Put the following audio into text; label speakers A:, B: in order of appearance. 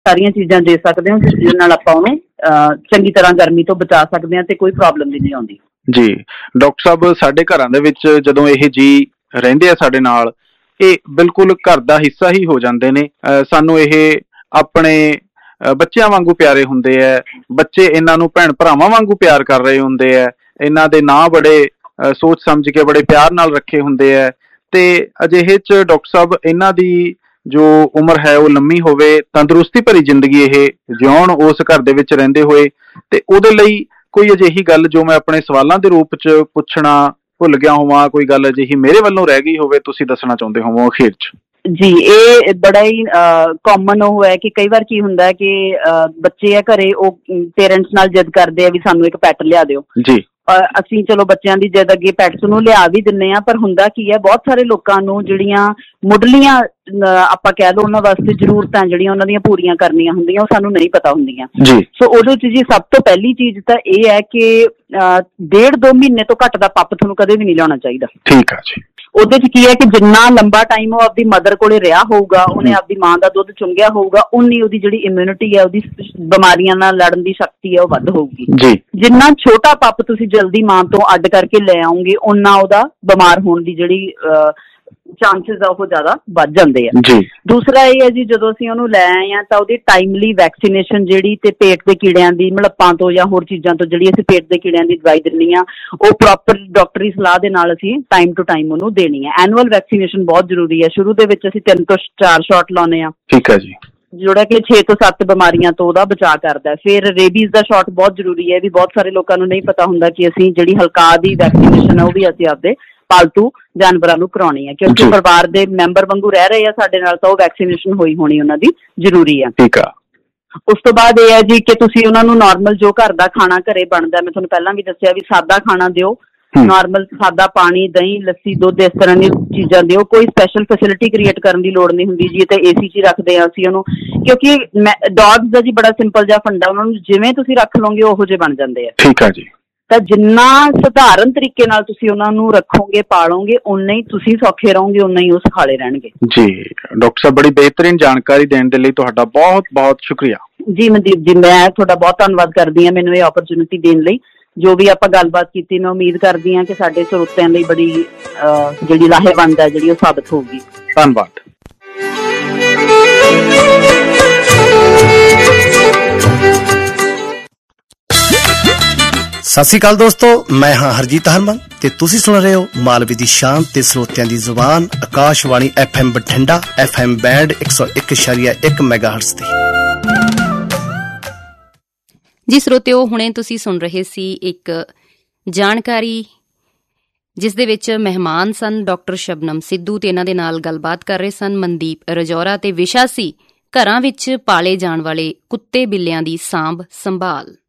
A: ਸਾਰੀਆਂ ਚੀਜ਼ਾਂ ਦੇ ਸਕਦੇ ਹੋ ਜਿਹਦੇ ਨਾਲ ਆਪਾਂ ਉਹਨੂੰ ਚੰਗੀ ਤਰ੍ਹਾਂ ਗਰਮੀ ਤੋਂ ਬਚਾ ਸਕਦੇ ਹਾਂ ਤੇ ਕੋਈ ਪ੍ਰੋਬਲਮ ਵੀ ਨਹੀਂ ਆਉਂਦੀ।
B: ਜੀ ਡਾਕਟਰ ਸਾਹਿਬ, ਸਾਡੇ ਘਰਾਂ ਦੇ ਵਿੱਚ ਜਦੋਂ ਇਹ ਜੀ ਰਹਿੰਦੇ ਆ ਸਾਡੇ ਨਾਲ, ਇਹ ਬਿਲਕੁਲ ਘਰ ਦਾ ਹਿੱਸਾ ਹੀ ਹੋ ਜਾਂਦੇ ਨੇ। ਸਾਨੂੰ ਇਹ ਆਪਣੇ ਬੱਚਿਆਂ ਵਾਂਗੂ ਪਿਆਰੇ ਹੁੰਦੇ ਹੈ। ਬੱਚੇ ਇਹਨਾਂ ਨੂੰ ਭੈਣ ਭਰਾਵਾਂ ਵਾਂਗੂ ਪਿਆਰ ਕਰ ਰਹੇ ਹੁੰਦੇ ਹੈ। ਇਹਨਾਂ ਦੇ ਨਾਂ ਬੜੇ ਸੋਚ ਸਮਝ ਕੇ ਬੜੇ ਪਿਆਰ ਨਾਲ ਰੱਖੇ ਹੁੰਦੇ ਹੈ। ਤੇ ਅਜਿਹੇ 'ਚ ਡਾਕਟਰ ਸਾਹਿਬ ਇਹਨਾਂ ਦੀ ਜੋ ਉਮਰ ਹੈ ਉਹ ਲੰਮੀ ਹੋਵੇ, ਤੰਦਰੁਸਤੀ ਭਰੀ ਜ਼ਿੰਦਗੀ ਇਹ ਜਿਉਣ ਉਸ ਘਰ ਦੇ ਵਿੱਚ ਰਹਿੰਦੇ ਹੋਏ। ਤੇ ਉਹਦੇ ਲਈ ਕੋਈ ਅਜਿਹੀ ਗੱਲ ਜੋ ਮੈਂ ਆਪਣੇ ਸਵਾਲਾਂ ਦੇ ਰੂਪ 'ਚ ਪੁੱਛਣਾ ਭੁੱਲ ਗਿਆ ਹੋਵਾਂ, ਕੋਈ ਗੱਲ ਅਜਿਹੀ ਮੇਰੇ ਵੱਲੋਂ ਰਹਿ ਗਈ ਹੋਵੇ, ਤੁਸੀਂ ਦੱਸਣਾ ਚਾਹੁੰਦੇ ਹੋਵੋ ਅਖੀਰ 'ਚ?
A: ਜੀ, ਇਹ ਬੜਾ ਹੀ ਕਾਮਨ ਉਹ ਹੈ ਕਿ ਕਈ ਵਾਰ ਕੀ ਹੁੰਦਾ ਹੈ ਕਿ ਬੱਚੇ ਆ ਘਰੇ, ਉਹ ਪੇਰੈਂਟਸ ਨਾਲ ਜਿੱਦ ਕਰਦੇ ਆ ਵੀ ਸਾਨੂੰ ਇੱਕ ਪੈਟ ਲਿਆ ਦਿਓ
B: ਜੀ।
A: ਅਸੀਂ ਚਲੋ ਬੱਚਿਆਂ ਦੀ ਜਿੱਦ ਅੱਗੇ ਪੈਟਸ ਨੂੰ ਲਿਆ ਵੀ ਦਿੰਦੇ ਹਾਂ, ਪਰ ਹੁੰਦਾ ਕੀ ਹੈ ਬਹੁਤ ਸਾਰੇ ਲੋਕਾਂ ਨੂੰ ਜਿਹੜੀਆਂ ਮੁੱਢਲੀਆਂ ਆਪਾਂ ਕਹਿ ਲਓ ਉਹਨਾਂ ਵਾਸਤੇ ਜ਼ਰੂਰਤਾਂ ਜਿਹੜੀਆਂ ਉਹਨਾਂ ਦੀਆਂ ਪੂਰੀਆਂ ਕਰਨੀਆਂ ਹੁੰਦੀਆਂ ਉਹ ਸਾਨੂੰ ਨਹੀਂ ਪਤਾ ਹੁੰਦੀਆਂ। ਸੋ ਉਹਦੇ 'ਚ ਜੀ ਸਭ ਤੋਂ ਪਹਿਲੀ ਚੀਜ਼ ਤਾਂ ਇਹ ਹੈ ਕਿ 1.5-2 ਮਹੀਨੇ ਤੋਂ ਘੱਟ ਦਾ ਪੱਪ ਤੁਹਾਨੂੰ ਕਦੇ ਵੀ ਨਹੀਂ ਲਿਆਉਣਾ ਚਾਹੀਦਾ।
B: ਠੀਕ ਆ ਜੀ।
A: ਉਹਦੇ 'ਚ ਕੀ ਹੈ ਕਿ ਜਿੰਨਾ ਲੰਬਾ ਟਾਈਮ ਉਹ ਆਪਦੀ ਮਦਰ ਕੋਲੇ ਰਿਹਾ ਹੋਊਗਾ, ਉਹਨੇ ਆਪਦੀ ਮਾਂ ਦਾ ਦੁੱਧ ਚੁੰਗਿਆ ਹੋਊਗਾ, ਉਨੀ ਉਹਦੀ ਜਿਹੜੀ ਇਮਿਊਨਿਟੀ ਹੈ, ਉਹਦੀ ਬਿਮਾਰੀਆਂ ਨਾਲ ਲੜਨ ਦੀ ਸ਼ਕਤੀ ਹੈ ਉਹ ਵੱਧ ਹੋਊਗੀ। ਜਿੰਨਾ ਛੋਟਾ ਪੱਪ ਤੁਸੀਂ ਜਲਦੀ ਮਾਂ ਤੋਂ ਅੱਡ ਕਰਕੇ ਲੈ ਆਉਂਗੇ, ਓਨਾ ਉਹਦਾ ਬਿਮਾਰ ਹੋਣ ਦੀ ਜਿਹੜੀ ਚਾਂਸਿਸ ਆ ਉਹ ਜ਼ਿਆਦਾ ਵੱਧ ਜਾਂਦੇ ਆ। ਦੂਸਰਾ ਇਹ ਹੈ ਜੀ, ਜਦੋਂ ਅਸੀਂ ਉਹਨੂੰ ਲੈ ਆਏ ਹਾਂ ਤਾਂ ਉਹਦੀ ਟਾਈਮਲੀ ਵੈਕਸੀਨੇਸ਼ਨ ਜਿਹੜੀ ਤੇ ਪੇਟ ਦੇ ਕੀੜਿਆਂ ਦੀ, ਮਲੱਪਾਂ ਤੋਂ ਜਾਂ ਹੋਰ ਚੀਜ਼ਾਂ ਤੋਂ ਜਿਹੜੀ ਅਸੀਂ ਪੇਟ ਦੇ ਕੀੜਿਆਂ ਦੀ ਦਵਾਈ ਦਿੰਦੇ ਹਾਂ, ਉਹ ਪ੍ਰੋਪਰ ਡਾਕਟਰੀ ਸਲਾਹ ਦੇ ਨਾਲ ਅਸੀਂ ਟਾਈਮ ਟੂ ਟਾਈਮ ਉਹਨੂੰ ਦੇਣੀ ਹੈ। ਐਨੂਅਲ ਵੈਕਸੀਨੇਸ਼ਨ ਬਹੁਤ ਜ਼ਰੂਰੀ ਹੈ। ਸ਼ੁਰੂ ਦੇ ਵਿੱਚ ਅਸੀਂ 3 ਤੋਂ 4 ਸ਼ਾਟ ਲਾਉਂਦੇ ਹਾਂ। ਠੀਕ ਹੈ ਜੀ। ਜਿਹੜਾ ਕਿ 6 ਤੋਂ 7 ਬਿਮਾਰੀਆਂ ਤੋਂ ਉਹਦਾ ਬਚਾਅ ਕਰਦਾ। ਫਿਰ ਰੇਬੀਜ਼ ਦਾ ਸ਼ਾਟ ਬਹੁਤ ਜ਼ਰੂਰੀ ਹੈ, ਵੀ ਬਹੁਤ ਸਾਰੇ ਲੋਕਾਂ ਨੂੰ ਨਹੀਂ ਪਤਾ ਹੁੰਦਾ ਕਿ ਅਸੀਂ ਜਿਹੜੀ ਹਲਕਾਅ ਦੀ ਵੈਕਸੀਨੇਸ਼ਨ ਹੈ ਉਹ ਵੀ ਅਸੀਂ ਆਪਦੇ ਪਾਲਤੂ ਜਾਨਵਰਾਂ ਨੂੰ ਕਰਾਉਣੀ ਹੈ, ਕਿਉਂਕਿ ਪਰਿਵਾਰ ਦੇ ਮੈਂਬਰ ਵਾਂਗੂ ਰਹਿ ਰਹੇ ਆ ਸਾਡੇ ਨਾਲ, ਤਾਂ ਉਹ ਵੈਕਸੀਨੇਸ਼ਨ ਹੋਈ ਹੋਣੀ ਉਹਨਾਂ ਦੀ ਜ਼ਰੂਰੀ ਹੈ। ਠੀਕ ਆ। ਉਸ ਤੋਂ ਬਾਅਦ ਇਹ ਹੈ ਜੀ ਕਿ ਤੁਸੀਂ ਉਹਨਾਂ ਨੂੰ ਨਾਰਮਲ ਜੋ ਘਰ ਦਾ ਖਾਣਾ ਘਰੇ ਬਣਦਾ, ਮੈਂ ਤੁਹਾਨੂੰ ਪਹਿਲਾਂ ਵੀ ਦੱਸਿਆ ਵੀ ਸਾਦਾ ਖਾਣਾ ਦਿਓ, ਨਾਰਮਲ ਸਾਦਾ ਪਾਣੀ, ਦਹੀਂ, ਲੱਸੀ, ਦੁੱਧ, ਇਸ ਤਰ੍ਹਾਂ ਦੀਆਂ ਚੀਜ਼ਾਂ ਦਿਓ। ਕੋਈ ਸਪੈਸ਼ਲ ਫੈਸਿਲਿਟੀ ਕ੍ਰੀਏਟ ਕਰਨ ਦੀ ਲੋੜ ਨਹੀਂ ਹੁੰਦੀ ਜੀ। ਤੇ ਏਸੀ 'ਚ ਹੀ ਰੱਖਦੇ ਹਾਂ ਅਸੀਂ ਉਹਨੂੰ, ਕਿਉਂਕਿ ਡੌਗਸ ਦਾ ਜੀ ਬੜਾ ਸਿੰਪਲ ਜਿਹਾ ਫੰਡਾ, ਉਹਨਾਂ ਨੂੰ ਜਿਵੇਂ ਤੁਸੀਂ ਰੱਖ ਲਓਗੇ ਉਹੋ ਜਿਹੇ ਬਣ ਜਾਂਦੇ ਆ। ਠੀਕ ਆ ਜੀ। ਤਾਂ ਜਿੰਨਾ ਸਧਾਰਨ ਤਰੀਕੇ ਨਾਲ ਤੁਸੀਂ ਉਹਨਾਂ ਨੂੰ ਰੱਖੋਗੇ, ਪਾਲੋਗੇ, ਓਨਾ ਹੀ ਤੁਸੀਂ ਸੌਖੇ ਰਹੋਗੇ, ਓਨਾ ਹੀ ਉਹ ਸੁਖਾਲੇ ਰਹਿਣਗੇ। ਜੀ
B: ਡਾਕਟਰ ਸਾਹਿਬ, ਬੜੀ ਬਿਹਤਰੀਨ ਜਾਣਕਾਰੀ ਦੇਣ ਦੇ ਲਈ ਤੁਹਾਡਾ ਬਹੁਤ ਬਹੁਤ ਸ਼ੁਕਰੀਆ।
A: ਜੀ ਮਨਦੀਪ ਜੀ, ਮੈਂ ਤੁਹਾਡਾ ਬਹੁਤ ਧੰਨਵਾਦ ਕਰਦੀ ਹਾਂ ਮੈਨੂੰ ਇਹ ਓਪਰਚੁਨਿਟੀ ਦੇਣ ਲਈ। ਜੋ ਵੀ ਆਪਾਂ ਗੱਲਬਾਤ ਕੀਤੀ, ਮੈਂ ਉਮੀਦ ਕਰਦੀ ਹਾਂ ਕਿ ਸਾਡੇ ਸਰੋਤਿਆਂ ਲਈ ਬੜੀ ਜਿਹੜੀ ਲਾਹੇਵੰਦ ਹੈ ਜਿਹੜੀ ਉਹ ਸਾਬਤ ਹੋਊਗੀ।
B: ਧੰਨਵਾਦ।
C: ਸਤਿ ਸ਼੍ਰੀ ਅਕਾਲ ਦੋਸਤੋ, ਮੈਂ ਹਾਂ ਹਰਜੀਤ ਹਰਮਨ ਤੇ ਤੁਸੀਂ ਸੁਣ ਰਹੇ ਹੋ ਮਾਲਵੇ ਦੀ ਸ਼ਾਨ ਤੇ ਸਰੋਤਿਆਂ ਦੀ ਜ਼ੁਬਾਨ, Akashvani FM Bathinda, FM band 101.1 ਮੈਗਾਹਰਟਜ਼ ਤੇ।
D: ਜੀ ਸਰੋਤਿਓ, ਹੁਣੇ ਤੁਸੀਂ ਸੁਣ ਰਹੇ ਸੀ ਇੱਕ ਜਾਣਕਾਰੀ ਜਿਸ ਦੇ ਵਿੱਚ ਮਹਿਮਾਨ ਸਨ ਡਾਕਟਰ ਸ਼ਬਨਮ ਸਿੱਧੂ ਤੇ ਇਹਨਾਂ ਦੇ ਨਾਲ ਗੱਲਬਾਤ ਕਰ ਰਹੇ ਸਨ ਮਨਦੀਪ ਰਜੌਰਾ, ਤੇ ਵਿਸ਼ਾ ਸੀ ਘਰਾਂ ਵਿੱਚ ਪਾਲੇ ਜਾਣ ਵਾਲੇ ਕੁੱਤੇ ਬਿੱਲਿਆਂ ਦੀ ਸਾਂਭ ਸੰਭਾਲ।